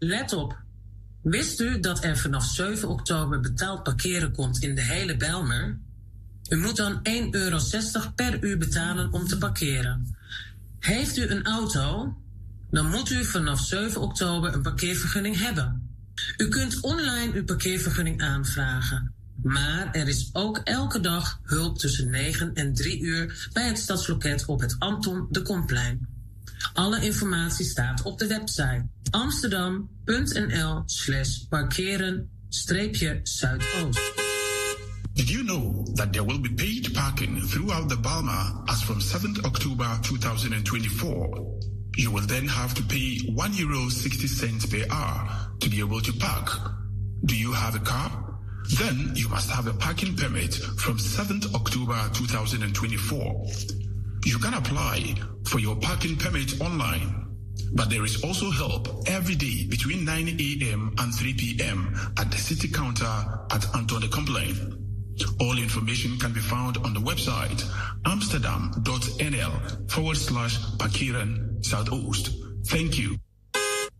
Let op. Wist u dat er vanaf 7 oktober betaald parkeren komt in de hele Bijlmer? U moet dan €1,60 per uur betalen om te parkeren. Heeft u een auto? Dan moet u vanaf 7 oktober een parkeervergunning hebben. U kunt online uw parkeervergunning aanvragen. Maar er is ook elke dag hulp tussen 9 en 3 uur bij het stadsloket op het Anton de Komplein. Alle informatie staat op de website amsterdam.nl/parkeren-zuidoost. Did you know that there will be paid parking throughout the Bijlmer as from 7th October 2024? You will then have to pay €1.60 per hour to be able to park. Do you have a car? Then you must have a parking permit from 7th October 2024. You can apply for your parking permit online, but there is also help every day between 9 a.m. and 3 p.m. at the city counter at Anton de Komplein. All information can be found on the website amsterdam.nl/parkeren Zuidoost. Thank you.